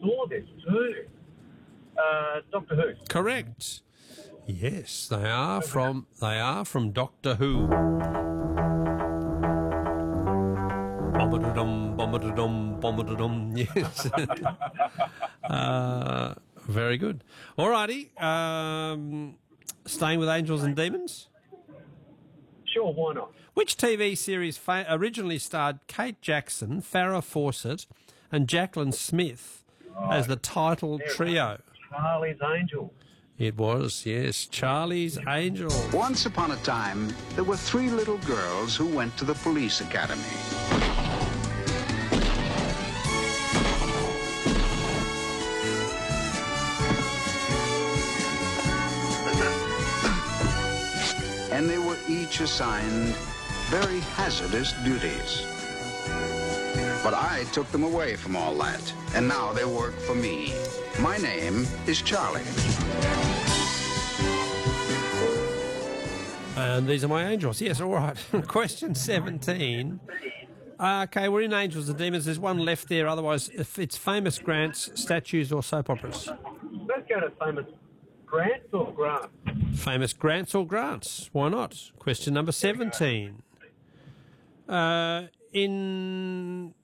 saw this too. Doctor Who. Correct. Yes, they are from Doctor Who. Bombadadum, bombadadum, bombadadum. Yes. Very good. Alrighty. Staying with Angels and Demons. Sure, why not? Which TV series originally starred Kate Jackson, Farrah Fawcett, and Jacqueline Smith as the title trio? Charlie's Angels. It was, yes, Charlie's Angels. Once upon a time, there were 3 little girls who went to the police academy. And they were each assigned very hazardous duties. But I took them away from all that, and now they work for me. My name is Charlie. And these are my angels. Yes, all right. Question 17. Okay, we're in Angels and Demons. There's one left there. Otherwise, if it's famous grants, statues, or soap operas. Let's go to famous grants or grants. Famous grants or grants. Why not? Question number 17. In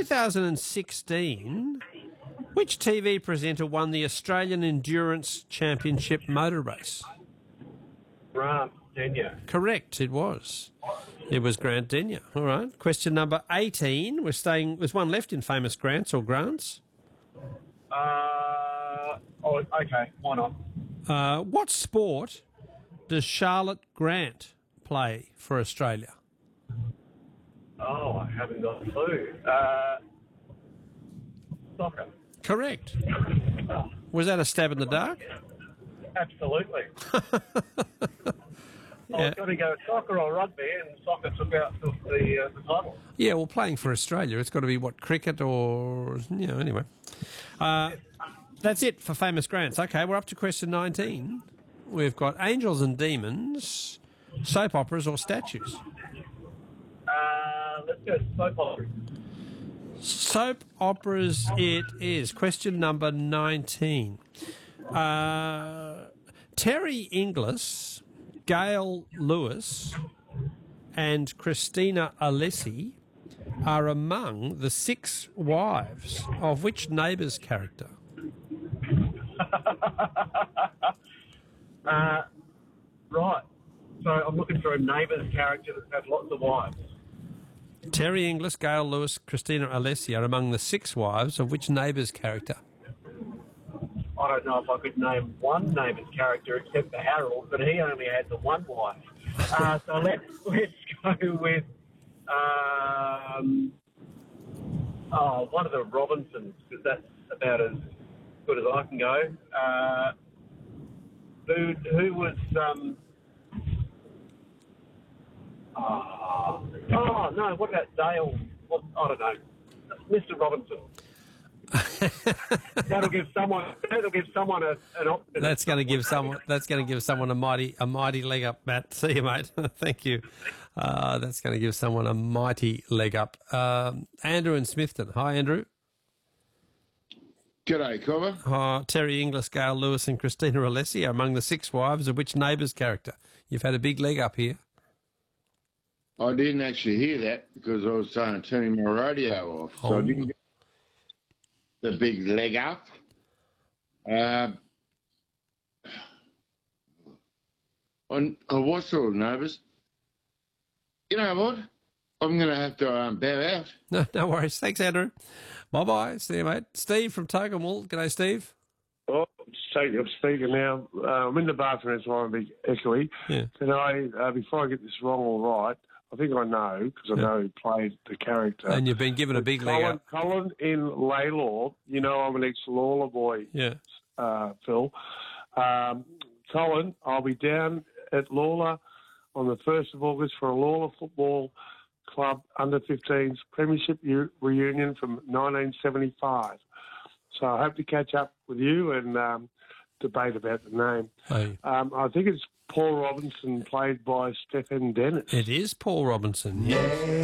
2016, which TV presenter won the Australian Endurance Championship motor race? Grant Denyer. Correct, it was. It was Grant Denyer. All right. Question number 18. There's one left in famous grants or grants. Okay, why not? What sport does Charlotte Grant play for Australia? Oh, I haven't got a clue. Soccer. Correct. Was that a stab in the dark? Absolutely. I was going to go soccer or rugby, and soccer took out the title. Yeah, well, playing for Australia, it's got to be, cricket or, anyway. That's it for famous grants. Okay, we're up to question 19. We've got Angels and Demons, soap operas or statues. Let's go soap operas. Soap operas it is. Question number 19. Terry Inglis, Gail Lewis, and Christina Alessi are among the 6 wives of which Neighbours character? Right. So I'm looking for a Neighbours character that's had lots of wives. Terry Inglis, Gail Lewis, Christina Alessi are among the 6 wives of which Neighbours character? I don't know if I could name one Neighbours character except for Harold, but he only had the one wife. So let's go with one of the Robinsons, because that's about as good as I can go. Who was no, what about Dale? I don't know. Mr. Robinson. That'll give someone an option. That's going to give someone a mighty leg up, Matt. See you, mate. Thank you. That's going to give someone a mighty leg up. Andrew in Smithton. Hi, Andrew. G'day, Cobber. Terry Inglis, Gail Lewis, and Christina Alessi are among the 6 wives of which Neighbours character? You've had a big leg up here. I didn't actually hear that because I was turning my radio off, so I didn't get the big leg up. On what sort of Neighbours? You know what? I'm going to have to bow out. No worries. Thanks, Andrew. Bye-bye. See you, mate. Steve from Tuggermall. G'day, Steve. Oh, I'm speaking now. I'm in the bathroom, that's why I'm a bit echoey. Yeah. Can I, before I get this wrong or right, I think I know, because I know he played the character. And you've been given a big leg up. Colin in Laylaw, I'm an ex-Lawler boy, Yeah. Phil. Colin, I'll be down at Lawler on the 1st of August for a Lawler Football Club under-15s Premiership reunion from 1975. So I hope to catch up with you and debate about the name. Hey. I think it's Paul Robinson, played by Stephen Dennis. It is Paul Robinson, yeah.